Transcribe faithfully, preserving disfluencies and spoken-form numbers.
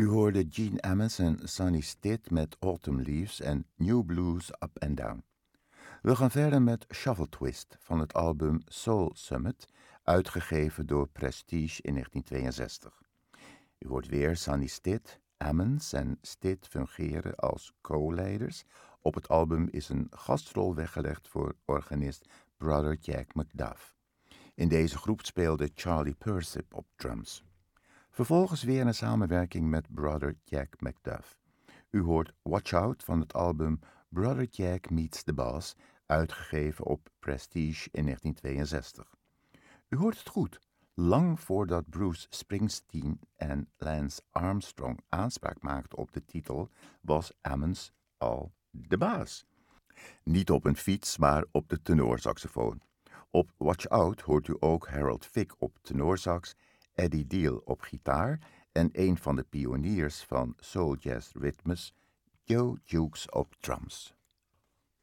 hoorde Gene Ammons en Sonny Stitt met Autumn Leaves en New Blues Up and Down. We gaan verder met Shuffle Twist van het album Soul Summit, uitgegeven door Prestige in negentien tweeënzestig. U hoort weer Sonny Stitt. Ammons en Stitt fungeren als co-leiders. Op het album is een gastrol weggelegd voor organist Brother Jack McDuff. In deze groep speelde Charlie Persip op drums. Vervolgens weer een samenwerking met Brother Jack McDuff. U hoort Watch Out van het album Brother Jack Meets the Boss, uitgegeven op Prestige in negentien tweeënzestig. U hoort het goed. Lang voordat Bruce Springsteen en Lance Armstrong aanspraak maakten op de titel, was Ammons al de baas. Niet op een fiets, maar op de tenorsaxofoon. Op Watch Out hoort u ook Harold Vick op tenorsax, Eddie Deal op gitaar en een van de pioniers van soul jazz ritmes, Joe Jukes op drums.